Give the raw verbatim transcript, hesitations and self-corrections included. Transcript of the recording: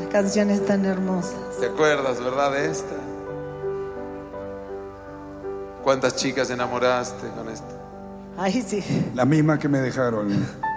canciones tan hermosas. ¿Te acuerdas, verdad, de esta? ¿Cuántas chicas enamoraste con esto? Ay, sí. La misma que me dejaron.